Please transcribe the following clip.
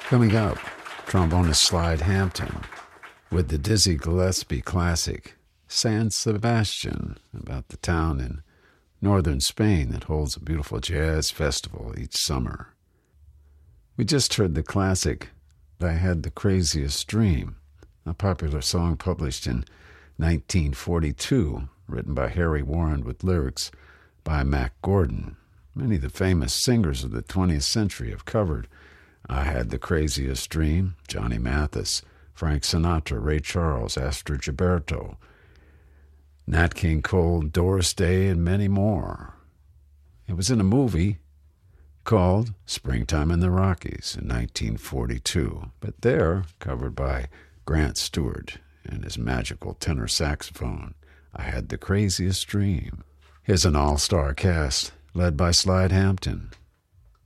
Coming up, trombonist Slide Hampton with the Dizzy Gillespie classic San Sebastian, about the town in northern Spain that holds a beautiful jazz festival each summer. We just heard the classic I Had the Craziest Dream, a popular song published in 1942, written by Harry Warren with lyrics by Mack Gordon. Many of the famous singers of the 20th century have covered I Had the Craziest Dream: Johnny Mathis, Frank Sinatra, Ray Charles, Astor Gilberto, Nat King Cole, Doris Day, and many more. It was in a movie called Springtime in the Rockies in 1942, but there covered by Grant Stewart and his magical tenor saxophone. I Had the Craziest Dream. Here's an all-star cast led by Slide Hampton.